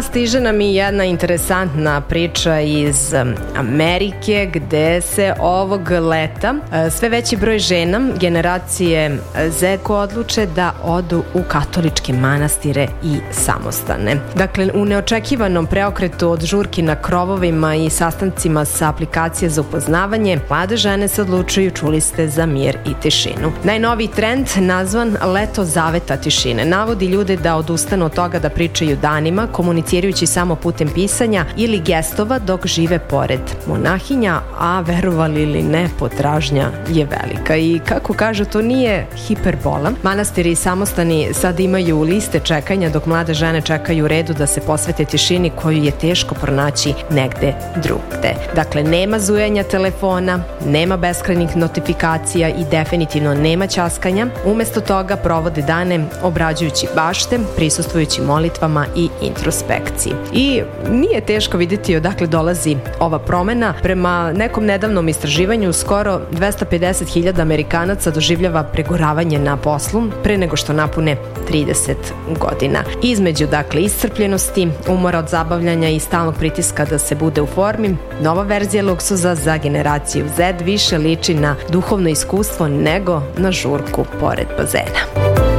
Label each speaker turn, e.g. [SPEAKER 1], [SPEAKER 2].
[SPEAKER 1] stiže nam i jedna interesantna priča iz Amerike, gde se ovog leta sve veći broj žena generacije Z odluče da odu u katoličke manastire i samostane. Dakle, u neočekivanom preokretu od žurki na krovovima i sastancima sa aplikacije za upoznavanje, mlade žene se odlučuju, čuli ste, za mir i tišinu. Najnoviji trend, nazvan Leto zaveta tišine, navodi ljude da odustanu od toga da pričaju danima, komunicirajući samo putem pisanja ili gestova dok žive pored monahinja, a verovali ili ne, potražnja je velika. I kako kažu, to nije hiperbola. Manastiri i samostani sad imaju liste čekanja, dok mlade žene čekaju u redu da se posvete tišini koju je teško pronaći negde drugde. Dakle, nema zujanja telefona, nema beskrajnih notifikacija i definitivno nema ćaskanja. Umesto toga provode dane obrađujući bašte, prisustvujući molitvama i introspekciji. I nije teško vidjeti odakle dolazi ova promena. Prema nekom nedavnom istraživanju, skoro 250.000 Amerikanaca doživljava pregoravanje na poslu pre nego što napune 30 godina. Između, dakle, iscrpljenosti, umora od zabavljanja i stalnog pritiska da se bude u formi, nova verzija luksuza za generaciju Z više liči na duhovno iskustvo nego na žurku pored bazena.